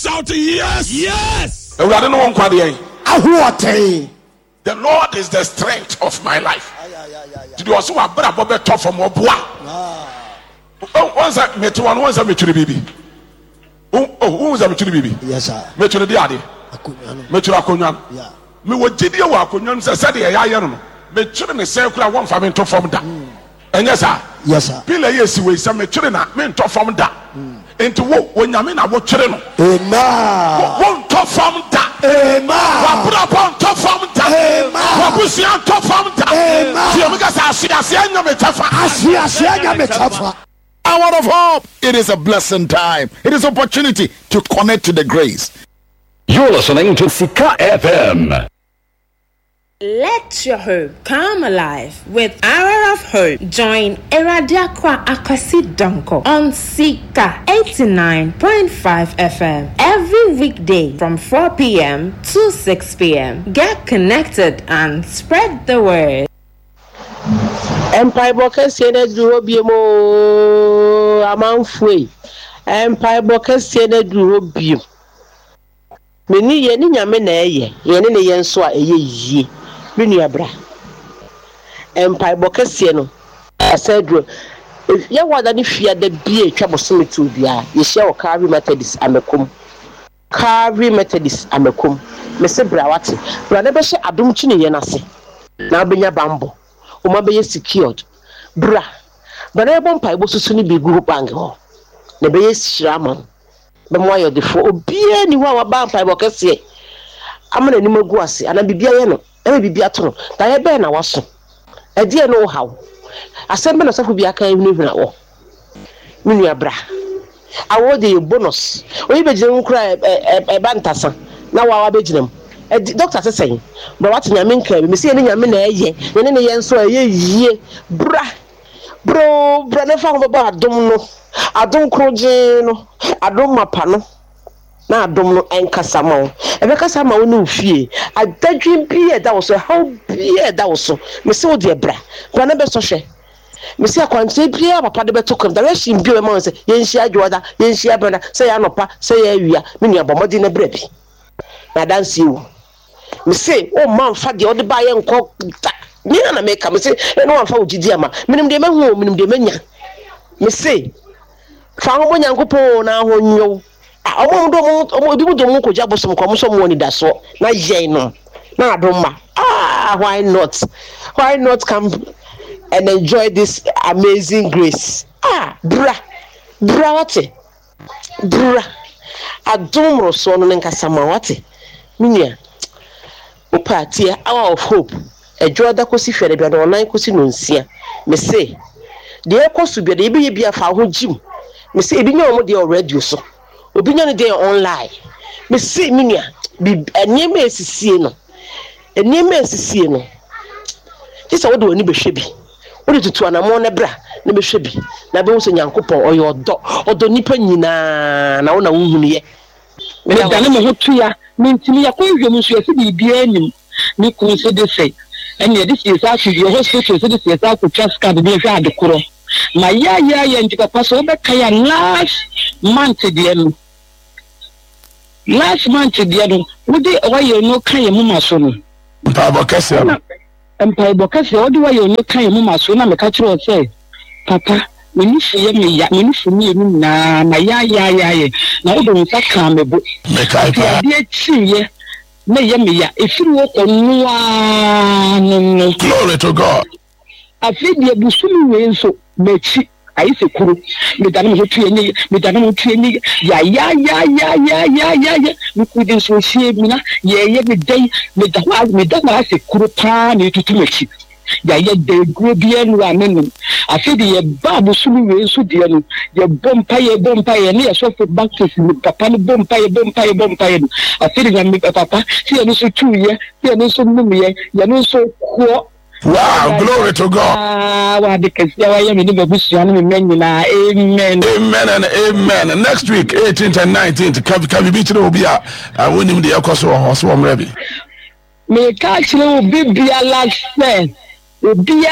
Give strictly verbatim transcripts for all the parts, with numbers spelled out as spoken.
Shout yes. Yes. The Lord is the strength of my life. Did you also have a top from Obua? Once I met one, once I met you, baby. Oh, who was a mature baby? Yes, sir. Mature the Adi. Mature Akunyan. Yeah. Me what did you walk on you said the Ayan? Mature in the circle one family to form that. And yes, sir. Yes, sir. Pilla, yes, we some mature men to form that. Into what when you mean I watch it. Amen. One top form that. Amen. Put up on top form that. Amen. Pussy on top form that. Amen. Because I see, I see, I know me tough. I see, I see, I know me tough. Hour of hope. It is a blessing time. It is opportunity to connect to the grace. You're listening to Sika F M. Let your hope come alive with Hour of Hope. Join Eradiakwa Akasi Donko on Sika eighty-nine point five F M every weekday from four p.m. to six p.m. Get connected and spread the word. Empire Bokes Yene Duro Biemo Amanfui Empire Bokes Yene Duro Bio Mini Yeni Yamene Yeni Yenswa Ye Mini Abra Empire Bokes Yeno I said if you want any fear the be a trouble to be a you shall carry Methodist Amekum carry Methodist Amekum Mister Brawati Ranabesha Adum Chini Yenasi now be your bamboo. Uma be secured bra but I bomb pipe so soon be group bang ho the be shraman be mo yo defo obi ani wa ba pipe okese amana ni magu ase ana bibia ye no e bibia to no da ye be na waso e die no haw asembe na safo bia kan ni huna wo minu abra awo de bonus oyi be jire nkura e ba ntasa na wa wa be jinam e doctor say say but what nyame nka me say nyame na eye ne ne ye nso eye yie bra bro bra ne fa ho ba adom no adom kroje no adom mapa no na adom no enkasa ma wo e be kasa ma wo no fie adadwin bi e da wo so how bi e da wo so me say wo de bra bra ne be so hwe me say akwante bi e papa de be to kam direction bi e ma say ye nhia adwoda ye nhia bana say ya nopa say ya awia me nua bomodi na bra bi na dance you me say oh man fa de odi ba ye nko me na make me say no wan fa ogidi ama minim de mahu minim de manya me say fa ho bo nyankopon na ho nyo omo do mo omo bi do mo ko jabo som ko mo so mo ni da so na yen no na adoma ah why not why not come and enjoy this amazing grace ah bra bra wate bra adom so no nkasa ma wate minia party hour of hope a joda kosi fere bia no nan kosi no nsia me say de ekosu bia de bi bia fa ho jim me say ebi nya omo de radio so obi nya no de online me say minia bi enema esisie no enema esisie no tisa wo de oni behwe bi wo de tutu anamo na bra na behwe bi na be wo so nyankopon oyo odo odo nipa nyina na wo na wo hunu ye me dane me ho tuya mentimi yakwanhwe mu so yesi bibia anim ni kun se de say ene this is actually your hospital so this is actually trust card be hwa adekoro ma ya ya ya ntika paso be kaya last month de no last month de no wo de oye no kan mu maso no mpa bokese mpa bokese wo de oye no kan mu maso na me ka kire say papa meni fiye me ya meni fumi enu na na ya ya ya ya na wo do nsa kan mebo me kai pa de chiye na ye me ya efiri wo konwa no no glory to God afi de busumi we nso mechi ayise kuru me dane mo tuye ni me dane mo tuye ni ya ya ya ya ya ya ya ya me ku de so hie mi na ye ye me dai me da wa me da ma se kuru pa ni tutu mechi ya ye de gro bia nu amenu afi de ye ba busumi we nso de no ye bompa ye bompa ye ne ye so for back to papa ni bompa ye bompa ye bompa ye afi de me papa si ye no so tuye si ye no so num ye ye no so ko. Wow, glory to God. Ah, what the case ya ya me ni babusu anu me nyina. Amen. Amen and amen. Next week eighteenth and nineteenth can can be to obi a wonim de yakoso ho so omrebi. Me ka chire obi bia last say obi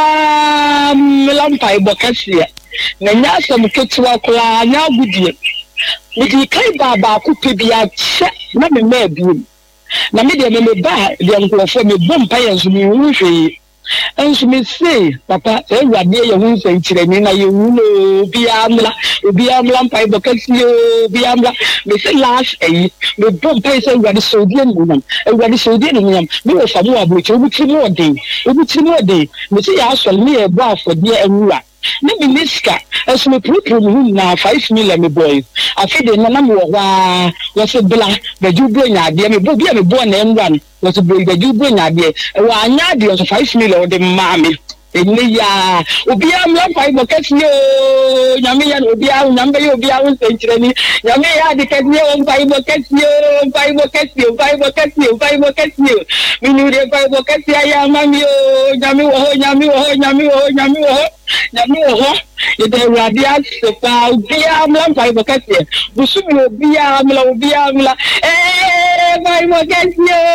a melampa ibokase na nya asem ketewa kula nya gudie Midi kai baba ku pebia che na me ma abuom. Na me de me ba de nkofo me bom pa yanzu me nhwe. Enso me say papa e wade ye hu nsan kirani na ye hu no bia amla bia amla mpa e bokasi o bia amla me say last eh me bom pa say wade sodi en munam e wade sodi en munam me wo fa mo abrochi obu ti mo de obu ti mo de me say ya so me e bo afode enwura na me niska eso me pro me na five million me boys afide na na me wo wa wo se bla be ju bro nya de me bo bia me bo na enwura was a boy that you bring out there. I had the five million the mammy. Ya, Ubia, five buckets, no, Yamia, Ubia, number you be out century. Yamia, the cat, no, five buckets, no, five buckets, no, five buckets, no, five buckets, no. We knew the five buckets, I am Mammy, Yami, Yami, Yami, Yami, Yami, it is radiant, Bia, five buckets, Busu, Bia, Bia, eh, five buckets,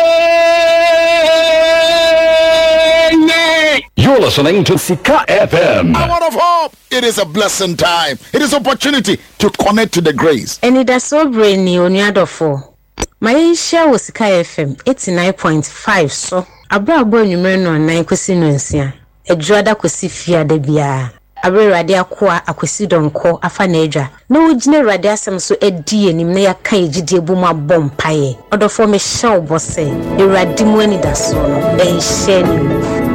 You're listening to Sika F M. Hour of hope. It is a blessing time. It is opportunity to connect to the grace. And it does so brain ni oniadofo. My share was Sika F M eighty-nine point five so. Abra boy numero no nine kwesi no nsia. Edwada kwesi fia de bia. Abre rade akwa akwesi donko afa na edwa. No ugine rade asem so edi enim na yaka ejide bom abom paye. Odofo me share obose. E rade mu ani da so no. E share ni.